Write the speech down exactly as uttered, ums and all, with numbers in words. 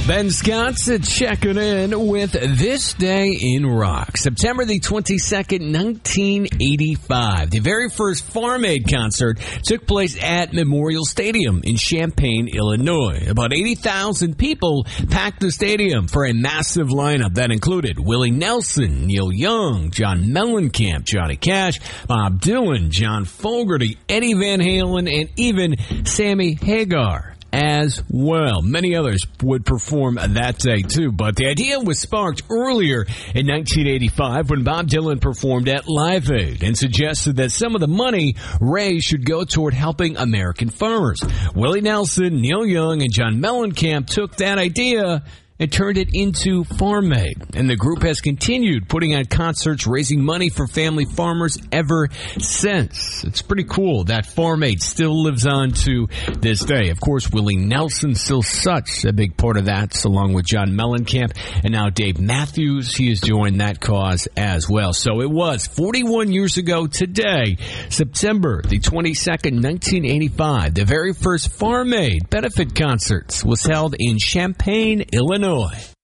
Ben Scott's checking in with This Day in Rock. September the twenty-second, nineteen eighty-five. The very first Farm Aid concert took place at Memorial Stadium in Champaign, Illinois. About eighty thousand people packed the stadium for a massive lineup that included Willie Nelson, Neil Young, John Mellencamp, Johnny Cash, Bob Dylan, John Fogerty, Eddie Van Halen, and even Sammy Hagar as well. Many others would perform that day too, but the idea was sparked earlier in nineteen eighty-five when Bob Dylan performed at Live Aid and suggested that some of the money raised should go toward helping American farmers. Willie Nelson, Neil Young, and John Mellencamp took that idea and turned it into Farm Aid. And the group has continued putting on concerts raising money for family farmers ever since. It's pretty cool that Farm Aid still lives on to this day. Of course, Willie Nelson still such a big part of that, along with John Mellencamp and now Dave Matthews. He has joined that cause as well. So it was forty-one years ago today, September the twenty-second, nineteen eighty-five. The very first Farm Aid benefit concert was held in Champaign, Illinois.